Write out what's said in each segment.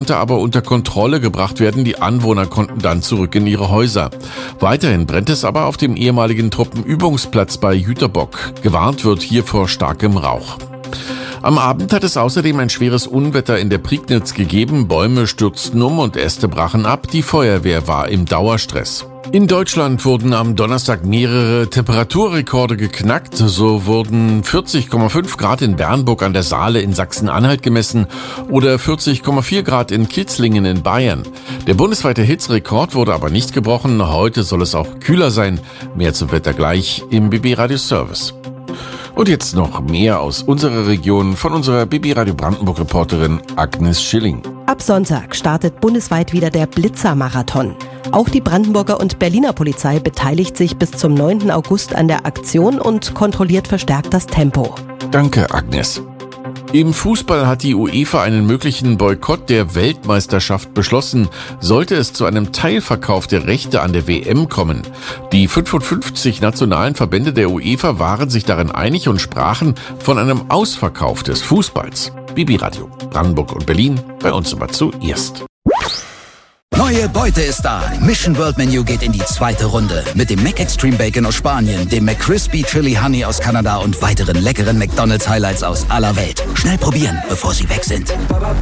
konnte aber unter Kontrolle gebracht werden. Die Anwohner konnten dann zurück in ihre Häuser. Weiterhin brennt es aber auf dem ehemaligen Truppenübungsplatz bei Jüterbock. Gewarnt wird hier vor starkem Rauch. Am Abend hat es außerdem ein schweres Unwetter in der Prignitz gegeben. Bäume stürzten um und Äste brachen ab. Die Feuerwehr war im Dauerstress. In Deutschland wurden am Donnerstag mehrere Temperaturrekorde geknackt. So wurden 40,5 Grad in Bernburg an der Saale in Sachsen-Anhalt gemessen oder 40,4 Grad in Kitzlingen in Bayern. Der bundesweite Hitzerekord wurde aber nicht gebrochen. Heute soll es auch kühler sein. Mehr zum Wetter gleich im BB Radio Service. Und jetzt noch mehr aus unserer Region von unserer BB Radio Brandenburg-Reporterin Agnes Schilling. Ab Sonntag startet bundesweit wieder der Blitzer-Marathon. Auch die Brandenburger und Berliner Polizei beteiligt sich bis zum 9. August an der Aktion und kontrolliert verstärkt das Tempo. Danke, Agnes. Im Fußball hat die UEFA einen möglichen Boykott der Weltmeisterschaft beschlossen, sollte es zu einem Teilverkauf der Rechte an der WM kommen. Die 55 nationalen Verbände der UEFA waren sich darin einig und sprachen von einem Ausverkauf des Fußballs. BB Radio, Brandenburg und Berlin, bei uns aber zuerst. Neue Beute ist da. Mission World Menu geht in die zweite Runde. Mit dem McExtreme Bacon aus Spanien, dem McCrispy Chili Honey aus Kanada und weiteren leckeren McDonald's Highlights aus aller Welt. Schnell probieren, bevor sie weg sind.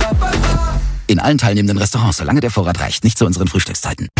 In allen teilnehmenden Restaurants, solange der Vorrat reicht. Nicht zu unseren Frühstückszeiten.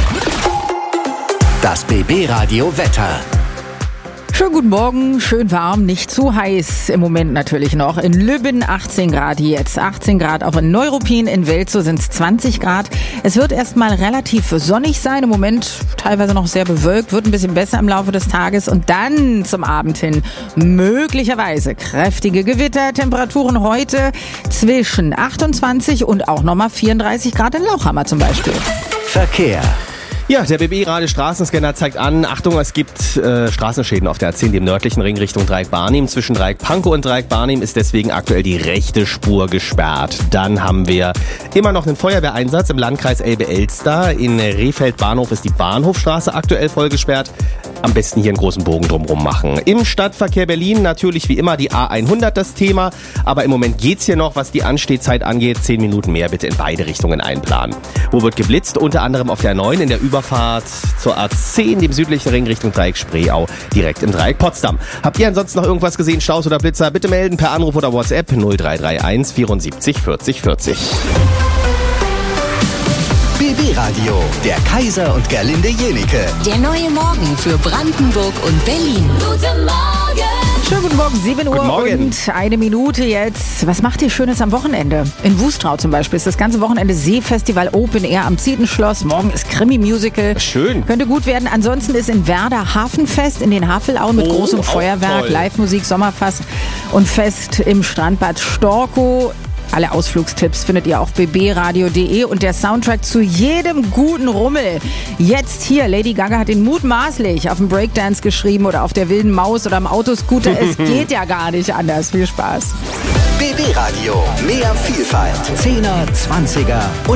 Das BB Radio Wetter. Schönen guten Morgen, schön warm, nicht zu heiß im Moment natürlich noch. In Lübben 18 Grad jetzt, 18 Grad auch in Neuruppin, in Welzow sind es 20 Grad. Es wird erstmal relativ sonnig sein, im Moment teilweise noch sehr bewölkt, wird ein bisschen besser im Laufe des Tages und dann zum Abend hin möglicherweise kräftige Gewitter. Temperaturen heute zwischen 28 und auch nochmal 34 Grad in Lauchhammer zum Beispiel. Verkehr. Ja, der BB-Radio-Straßenscanner zeigt an, Achtung, es gibt Straßenschäden auf der A10, dem nördlichen Ring Richtung Dreieck-Barnim. Zwischen Dreieck-Pankow und Dreieck-Barnim ist deswegen aktuell die rechte Spur gesperrt. Dann haben wir immer noch einen Feuerwehreinsatz im Landkreis Elbe-Elster. In Rehfeld-Bahnhof ist die Bahnhofstraße aktuell voll gesperrt. Am besten hier einen großen Bogen drumherum machen. Im Stadtverkehr Berlin natürlich wie immer die A100 das Thema. Aber im Moment geht's hier noch, was die Anstehzeit angeht. 10 Minuten mehr bitte in beide Richtungen einplanen. Wo wird geblitzt? Unter anderem auf der 9 in der Überfahrt zur A10, dem südlichen Ring Richtung Dreieck Spreeau, direkt im Dreieck Potsdam. Habt ihr ansonsten noch irgendwas gesehen, Staus oder Blitzer? Bitte melden per Anruf oder WhatsApp 0331 74 40 40. BB Radio, der Kaiser und Gerlinde Jenike. Der neue Morgen für Brandenburg und Berlin. Guten Morgen! Schönen guten Morgen, 7 Uhr Guten Morgen. und eine Minute jetzt. Was macht ihr Schönes am Wochenende? In Wustrau zum Beispiel ist das ganze Wochenende Seefestival Open Air am Zietenschloss. Morgen ist Krimi-Musical. Schön. Könnte gut werden. Ansonsten ist in Werder Hafenfest in den Havelauen mit großem Feuerwerk, toll. Live-Musik, Sommerfest und Fest im Strandbad Storkow. Alle Ausflugstipps findet ihr auf bbradio.de und der Soundtrack zu jedem guten Rummel. Jetzt hier, Lady Gaga hat ihn mutmaßlich auf dem Breakdance geschrieben oder auf der wilden Maus oder am Autoscooter. Es geht ja gar nicht anders. Viel Spaß. BB Radio, mehr Vielfalt. 10er, 20er und